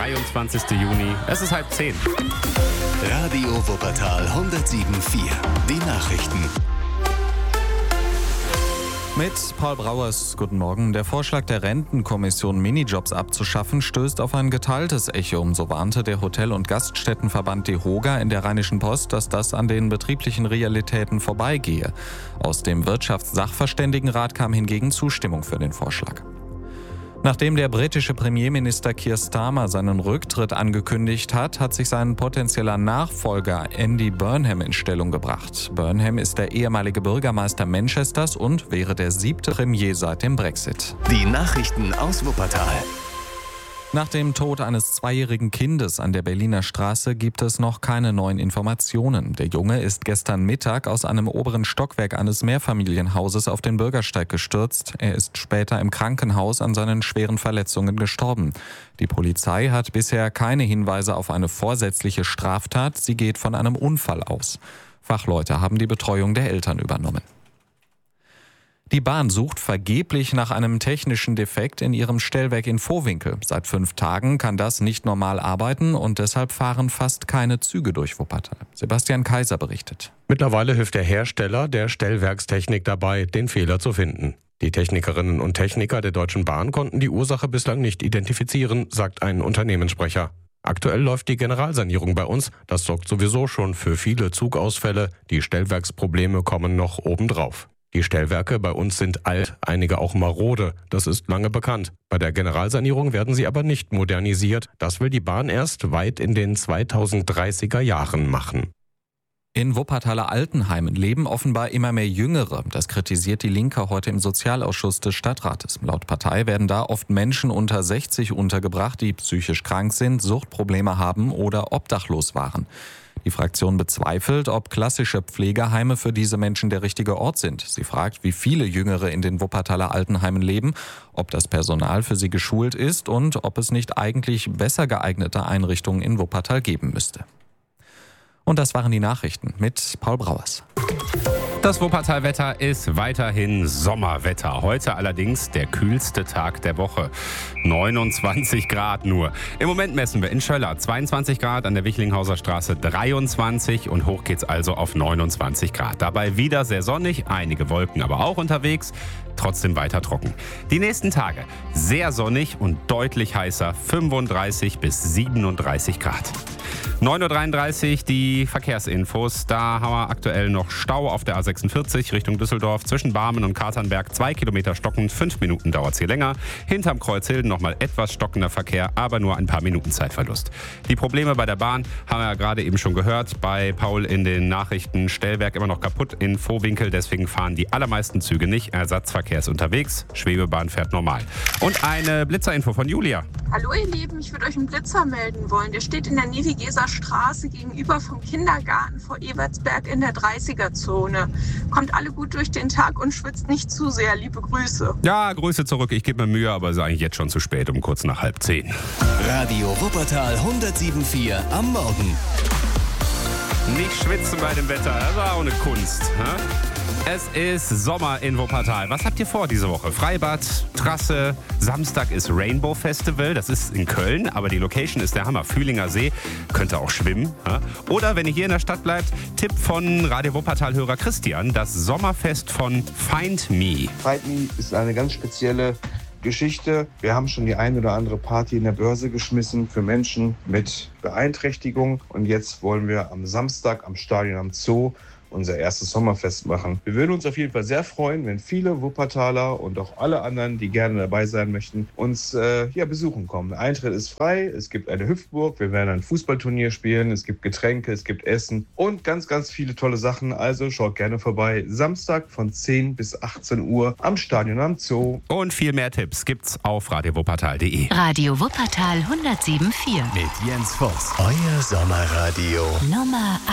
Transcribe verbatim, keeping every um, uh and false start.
dreiundzwanzigsten Juni. Es ist halb zehn. Radio Wuppertal hundertsieben Komma vier. Die Nachrichten. Mit Paul Brauers, guten Morgen. Der Vorschlag der Rentenkommission, Minijobs abzuschaffen, stößt auf ein geteiltes Echo. So warnte der Hotel- und Gaststättenverband DEHOGA in der Rheinischen Post, dass das an den betrieblichen Realitäten vorbeigehe. Aus dem Wirtschaftssachverständigenrat kam hingegen Zustimmung für den Vorschlag. Nachdem der britische Premierminister Keir Starmer seinen Rücktritt angekündigt hat, hat sich sein potenzieller Nachfolger Andy Burnham in Stellung gebracht. Burnham ist der ehemalige Bürgermeister Manchesters und wäre der siebte Premier seit dem Brexit. Die Nachrichten aus Wuppertal. Nach dem Tod eines zweijährigen Kindes an der Berliner Straße gibt es noch keine neuen Informationen. Der Junge ist gestern Mittag aus einem oberen Stockwerk eines Mehrfamilienhauses auf den Bürgersteig gestürzt. Er ist später im Krankenhaus an seinen schweren Verletzungen gestorben. Die Polizei hat bisher keine Hinweise auf eine vorsätzliche Straftat. Sie geht von einem Unfall aus. Fachleute haben die Betreuung der Eltern übernommen. Die Bahn sucht vergeblich nach einem technischen Defekt in ihrem Stellwerk in Vohwinkel. Seit fünf Tagen kann das nicht normal arbeiten und deshalb fahren fast keine Züge durch Wuppertal. Sebastian Kaiser berichtet. Mittlerweile hilft der Hersteller der Stellwerkstechnik dabei, den Fehler zu finden. Die Technikerinnen und Techniker der Deutschen Bahn konnten die Ursache bislang nicht identifizieren, sagt ein Unternehmenssprecher. Aktuell läuft die Generalsanierung bei uns. Das sorgt sowieso schon für viele Zugausfälle. Die Stellwerksprobleme kommen noch obendrauf. Die Stellwerke bei uns sind alt, einige auch marode. Das ist lange bekannt. Bei der Generalsanierung werden sie aber nicht modernisiert. Das will die Bahn erst weit in den zweitausenddreißiger Jahren machen. In Wuppertaler Altenheimen leben offenbar immer mehr Jüngere. Das kritisiert die Linke heute im Sozialausschuss des Stadtrates. Laut Partei werden da oft Menschen unter sechzig untergebracht, die psychisch krank sind, Suchtprobleme haben oder obdachlos waren. Die Fraktion bezweifelt, ob klassische Pflegeheime für diese Menschen der richtige Ort sind. Sie fragt, wie viele Jüngere in den Wuppertaler Altenheimen leben, ob das Personal für sie geschult ist und ob es nicht eigentlich besser geeignete Einrichtungen in Wuppertal geben müsste. Und das waren die Nachrichten mit Paul Brauers. Das Wuppertal-Wetter ist weiterhin Sommerwetter. Heute allerdings der kühlste Tag der Woche. neunundzwanzig Grad nur. Im Moment messen wir in Schöller zweiundzwanzig Grad, an der Wichlinghauser Straße dreiundzwanzig und hoch geht's also auf neunundzwanzig Grad. Dabei wieder sehr sonnig, einige Wolken aber auch unterwegs, trotzdem weiter trocken. Die nächsten Tage sehr sonnig und deutlich heißer, fünfunddreißig bis siebenunddreißig Grad. neun Uhr dreiunddreißig, die Verkehrsinfos. Da haben wir aktuell noch Stau auf der A sechsundvierzig Richtung Düsseldorf zwischen Barmen und Katernberg. Zwei Kilometer stockend, fünf Minuten dauert es hier länger. Hinterm Kreuzhilden nochmal etwas stockender Verkehr, aber nur ein paar Minuten Zeitverlust. Die Probleme bei der Bahn haben wir ja gerade eben schon gehört. Bei Paul in den Nachrichten, Stellwerk immer noch kaputt in Vohwinkel. Deswegen fahren die allermeisten Züge nicht. Ersatzverkehr ist unterwegs. Schwebebahn fährt normal. Und eine Blitzerinfo von Julia. Hallo ihr Lieben, ich würde euch einen Blitzer melden wollen. Der steht in der Nivigeser Straße gegenüber vom Kindergarten vor Evertsberg in der dreißiger-Zone. Kommt alle gut durch den Tag und schwitzt nicht zu sehr. Liebe Grüße. Ja, Grüße zurück. Ich gebe mir Mühe, aber es ist eigentlich jetzt schon zu spät, um kurz nach halb zehn. Radio Wuppertal hundertsieben Komma vier am Morgen. Nicht schwitzen bei dem Wetter, das war auch eine Kunst. Ne? Es ist Sommer in Wuppertal. Was habt ihr vor diese Woche? Freibad, Trasse, Samstag ist Rainbow Festival. Das ist in Köln, aber die Location ist der Hammer. Fühlinger See, könnte auch schwimmen. Ja? Oder wenn ihr hier in der Stadt bleibt, Tipp von Radio Wuppertal-Hörer Christian, das Sommerfest von Find Me. Find Me ist eine ganz spezielle Geschichte. Wir haben schon die ein oder andere Party in der Börse geschmissen für Menschen mit Beeinträchtigung. Und jetzt wollen wir am Samstag am Stadion am Zoo unser erstes Sommerfest machen. Wir würden uns auf jeden Fall sehr freuen, wenn viele Wuppertaler und auch alle anderen, die gerne dabei sein möchten, uns äh, ja, besuchen kommen. Der Eintritt ist frei, es gibt eine Hüpfburg, wir werden ein Fußballturnier spielen, es gibt Getränke, es gibt Essen und ganz, ganz viele tolle Sachen. Also schaut gerne vorbei. Samstag von zehn bis achtzehn Uhr am Stadion am Zoo. Und viel mehr Tipps gibt's auf radio wuppertal punkt de. Radio Wuppertal hundertsieben Komma vier. Mit Jens Voss. Euer Sommerradio. Nummer